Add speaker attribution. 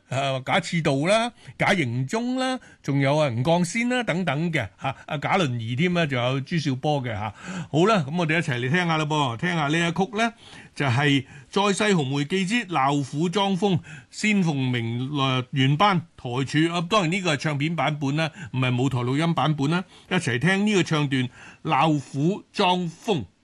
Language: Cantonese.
Speaker 1: 賈似道啦、賈迎忠啦，仲有吳鋼先啦等等嘅嚇，賈麟儀添啦，仲有朱少波嘅嚇。好啦，咁我哋一齊嚟聽下啦噃，聽下呢一曲咧，就係《再世紅梅記之鬧虎裝瘋》，仙鳳鳴原班台柱。當然呢個係唱片版本啦，唔係舞台錄音版本啦。一齊聽呢個唱段《鬧虎裝瘋》。